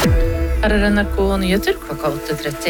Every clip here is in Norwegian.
Her NRK Nyheter klokka 8:30.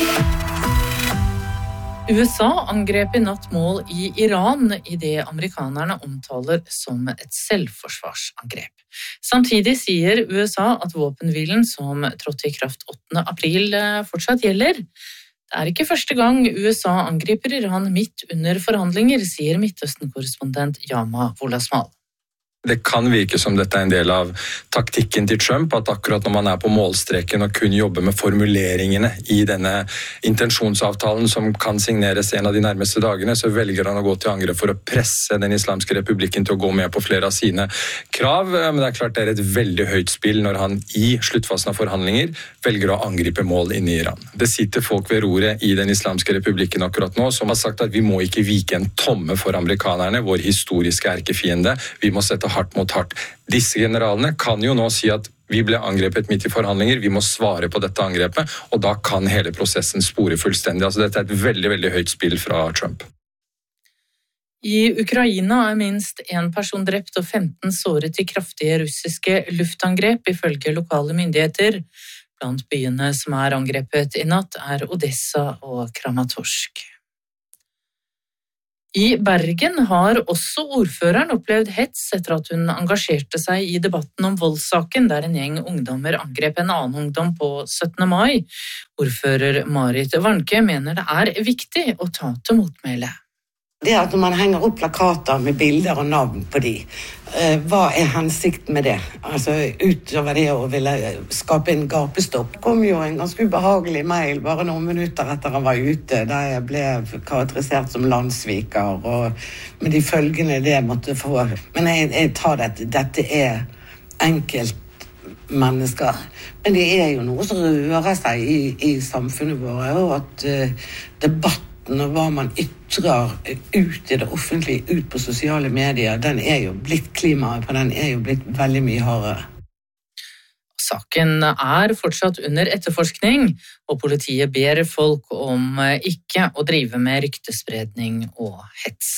USA angrep I natt mål I Iran I det amerikanerne omtaler som et selvforsvarsangrep. Samtidig sier USA at våpenhvilen som trådte I kraft 8. april fortsatt gjelder. Det ikke første gang USA angriper Iran midt under forhandlinger, sier Midtøsten-korrespondent Yama Wolasmal. Det kan virke som dette en del av taktikken til Trump, at akkurat når man på målstreken og kun jobber med formuleringene I denne intensjonsavtalen som kan signeres en av de nærmeste dagene, så velger han å gå til angrep for å presse den islamske republikken til å gå med på flere av sine krav. Men det klart det et veldig høyt spill når han I sluttfasen av forhandlinger velger å angripe mål inne I Iran. Det sitter folk ved roret I den islamske republikken akkurat nå som har sagt at vi må ikke vike en tomme for amerikanerne, vår historiske erkefiende. Vi må sette hardt mot hardt. Disse generalene kan jo nå si at vi ble angrepet midt I forhandlinger, vi må svare på dette angrepet, og da kan hele prosessen spore fullstendig. Altså dette et veldig, veldig høyt spill fra Trump. I Ukraina minst 1 person drept og 15 såret I kraftige russiske luftangrep, ifølge lokale myndigheter. Blant byene som angrepet I natt Odessa og Kramatorsk. I Bergen har også ordføreren opplevd hets etter at hun engasjerte seg I debatten om voldssaken, der en gjeng ungdommer angrep en annen ungdom på 17. mai. Ordfører Marit Warnke mener det viktig å ta til motmæle. Det at når man henger opp plakater med bilder og navn på de, hva hensikten med det? Altså utover det å ville skape en gapestopp. Det kom jo en ganske ubehagelig mail bare noen minutter etter han var ute, der jeg ble karakterisert som landssviker, og med de følgene det måtte få. Men jeg tar dette enkelt mennesker. Men det jo noe som rører seg I samfunnet vårt, og at debatten og hva man ytrer ut I det offentlige, ut på sosiale medier, den jo blitt klimaet på den jo blitt veldig mye hardere. Saken fortsatt under etterforskning, og politiet ber folk om ikke å drive med ryktespredning og hets.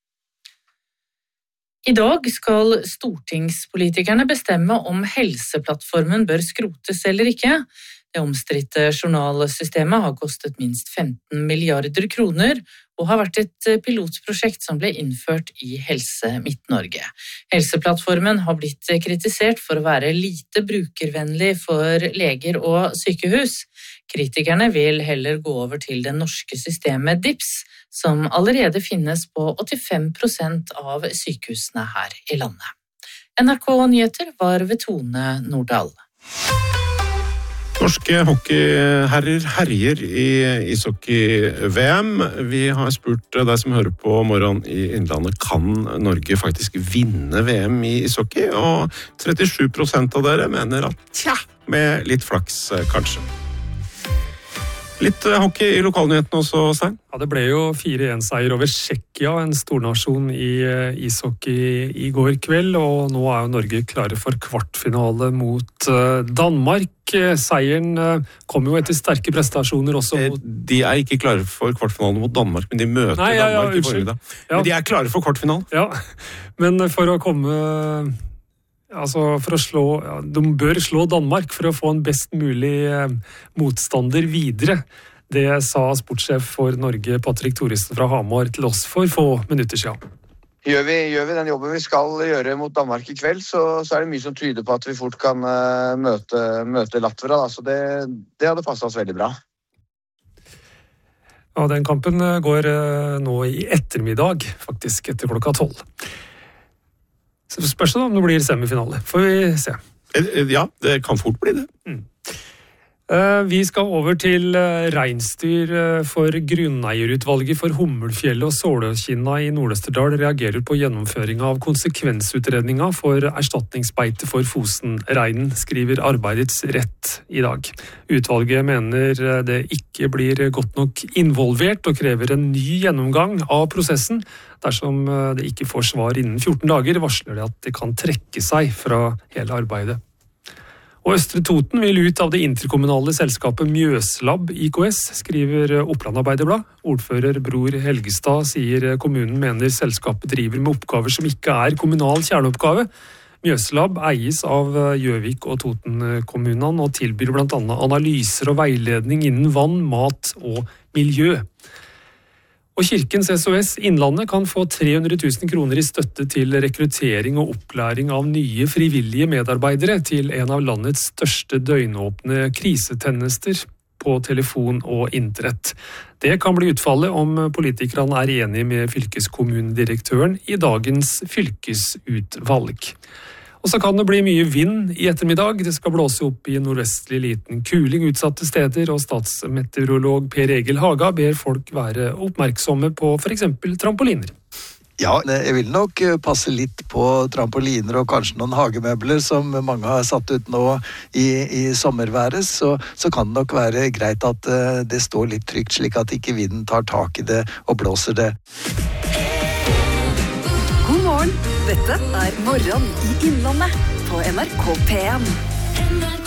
I dag skal stortingspolitikerne bestemme om Helseplattformen bør skrotes eller ikke. Det omstridte journalsystemet har kostet minst 15 milliarder kroner og har vært et pilotprosjekt som ble innført I Helse Midt-Norge. Helseplattformen har blitt kritisert for å være lite brukervennlig for leger og sykehus. Kritikerne vil heller gå over til det norske systemet DIPS, som allerede finnes på 85% av sykehusene her I landet. NRK Nyheter var ved Tone Nordahl. Norske hockeyherrer herjer I ishockey-VM. Vi har spurt deg som hører på Morgen I Innlandet, kan Norge faktisk vinne VM I ishockey? Og 37% av dere mener at tja, med litt flaks kanskje. Litt hockey I lokalnyhetene også, Stein? Ja, det ble jo 4-1-seier over Tsjekkia, en stornasjon I ishockey I går kveld, og nå jo Norge klare for kvartfinale mot Danmark. Seieren kom jo etter sterke prestasjoner også mot... De ikke klare for kvartfinalen mot Danmark, men de møter Danmark I formiddag. Ja. Men de klare for kvartfinalen. Ja, men for å komme... Altså for å slå, de bør slå Danmark for å få en best mulig motstander videre. Det sa sportssjef for Norge, Patrick Thoresen fra Hamar, til oss for få minutter siden. Gjør vi den jobben vi skal gjøre mot Danmark I kveld, så det mye som tyder på at vi fort kan møte Latvia. Så det hadde passet oss veldig bra. Ja, den kampen går nå I ettermiddag, faktisk etter klokka 12. Så spørs det om det blir semifinale. Får vi se. Ja, det kan fort bli det. Vi skal over til reinsdyr for grunneierutvalget for Hummelfjellet og Såløkinna I Nord-Østerdal reagerer på gjennomføringen av konsekvensutredningen for erstatningsbeite for Fosenreinen, skriver Arbeidets Rett I dag. Utvalget mener det ikke blir godt nok involvert og krever en ny gjennomgang av prosessen. Dersom det ikke får svar innen 14 dager, varsler det at det kan trekke seg fra hele arbeidet. Og Østre Toten vil ut av det interkommunale selskapet Mjøslab IKS, skriver Oppland Arbeiderblad. Ordfører Bror Helgestad sier kommunen mener selskapet driver med oppgaver som ikke kommunal kjerneoppgave. Mjøslab eies av Gjøvik og Toten-kommunene og tilbyr blant annet analyser og veiledning innen vann, mat og miljø. Og Kirkens SOS Innlandet kan få 300 000 kroner i støtte til rekruttering og opplæring av nye frivillige medarbeidere til en av landets største døgnåpne krisetjenester på telefon og internett. Det kan bli utfallet om politikerne er enige med fylkeskommunedirektøren i dagens fylkesutvalg. Og så kan det bli mye vind i ettermiddag. Det skal blåse opp i nordvestlig liten kuling utsatte steder, og statsmeteorolog Per Egil Haga ber folk være oppmerksomme på for eksempel trampoliner. Ja, jeg vil nok passe litt på trampoliner og kanskje noen hagemøbler som mange har satt ut nå i sommerværet, så kan det nok være greit at det står litt trygt slik at ikke vinden tar tak i det og blåser det. God morgen, dette er Morgen i Innlandet på NRK P1.